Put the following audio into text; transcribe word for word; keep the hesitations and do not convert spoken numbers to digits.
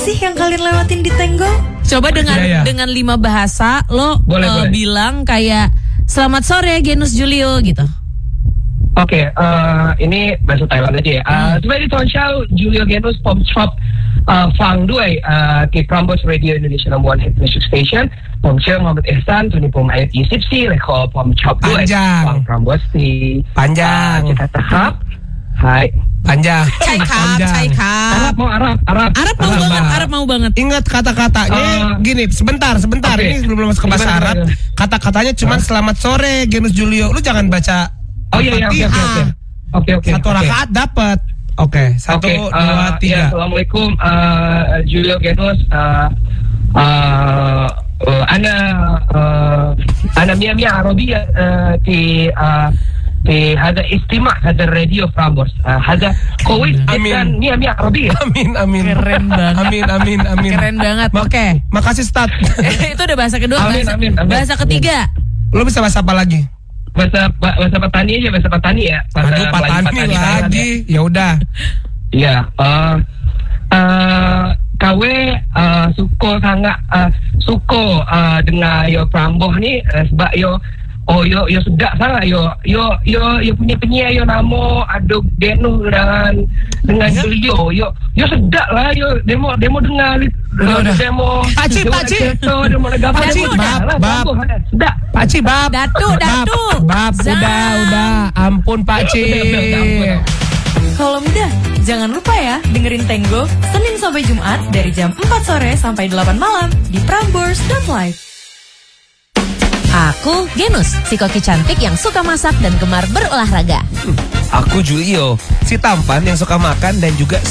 sih yang kalian lewatin di Tenggo? Coba dengan Ya, ya. dengan lima bahasa lo Boleh, uh, boleh. bilang kayak selamat sore Genus Julio gitu. Oke, eh, ini bahasa Thailand aja ya. Uh, Sebagai Tonshow, Julio Genus, Pom Shop, uh, Fang Dui, uh, di Prambors Radio Indonesia Number One Hit Music Station, Pom Shop Muhammad Ihsan, Tuni Pom Ayat Isip Si, Leko Pom Shop Dui, Panjang. Fang Prambors di Panjang. uh, Cita Tahap. Hai. Panjang. Cai kap, Panjang. cai kap. Arab mau Arab, Arab. Arab mau Arab, banget, Bang. Arab mau banget. Ingat kata-katanya Uh, gini, sebentar, sebentar. oke. Ini sebelum masuk ke bahasa Gimana, Arab. gimana? Kata-katanya cuma selamat sore Genus Julio. Lu jangan baca Oh iya, iya, oke, oke, oke. Oke, oke. Satu oke. rakaat dapat. Oke, satu, Oke, dua, uh, tiga. ya, Assalamualaikum, uh, Julio Genus. Uh, uh, uh, Ana uh, Ana Mia Mia Arabia uh, di uh, di هذا استماع هذا الراديو فرامبورس uh, هذا كويس Amin. جدا مية مية عربية. Amin, amin. Keren banget. Amin, amin, amin. Keren banget. Ma- Oke. Makasih, Stat. Itu udah bahasa kedua. Amin, bahasa, amin, amin. bahasa ketiga. Lu bisa bahasa apa lagi? Bahasa bahasa petani aja, bahasa petani ya. Bahasa Aduh, Melayu patani Thailand ya. lagi. Ya udah. Ya, uh, uh, kawe uh, suko sangat uh, suko uh, dengan yo Pramboh ni uh, sebab yo oh yo yo sedap sangat yo yo yo yo punya penyiar yo namo Aduk Denu dengan dengan Julio yo yo sedap lah yo demo demo dengar Udah, udah. demo Pakcik, demo pakcik. Keto, demo negara Pakcik, demo bab, lah, bab. Pramboh, sedap. Pakcik, bab. Datu, Bab, datu. Bab, Zam. udah, udah. Ampun, Pakcik. Udah, udah, udah, ampun. Kalau mudah, jangan lupa ya dengerin Tenggo Senin sampai Jumat dari jam empat sore sampai delapan malam di prambors dot live. Aku Genus, si koki cantik yang suka masak dan gemar berolahraga. Aku Julio, si tampan yang suka makan dan juga